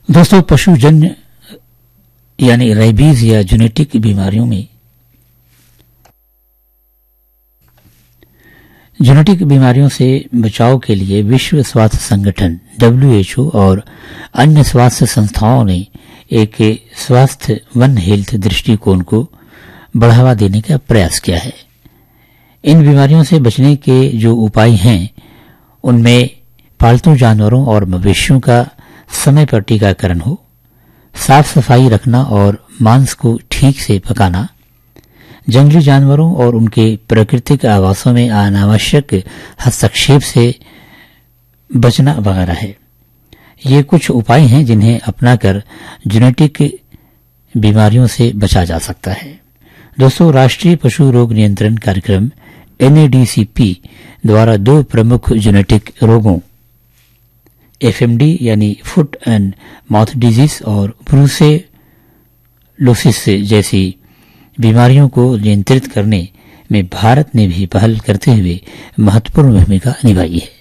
दोस्तों, पशुजन्य यानी रेबीज या जेनेटिक बीमारियों में जेनेटिक बीमारियों से बचाव के लिए विश्व स्वास्थ्य संगठन WHO और अन्य स्वास्थ्य संस्थाओं ने एक स्वास्थ्य वन हेल्थ दृष्टिकोण को बढ़ावा देने का प्रयास किया है। इन बीमारियों से बचने के जो उपाय हैं उनमें पालतू जानवरों और मवेशियों का समय पर टीकाकरण हो, साफ सफाई रखना और मांस को ठीक से पकाना, जंगली जानवरों और उनके प्राकृतिक आवासों में अनावश्यक हस्तक्षेप से बचना वगैरह है। ये कुछ उपाय हैं जिन्हें अपनाकर जेनेटिक बीमारियों से बचा जा सकता है। दोस्तों, राष्ट्रीय पशु रोग नियंत्रण कार्यक्रम NADCP द्वारा 2 प्रमुख जेनेटिक रोगों FMD यानी फुट एंड माउथ डिजीज और ब्रूसेलोसिस जैसी बीमारियों को नियंत्रित करने में भारत ने भी पहल करते हुए महत्वपूर्ण भूमिका निभाई है।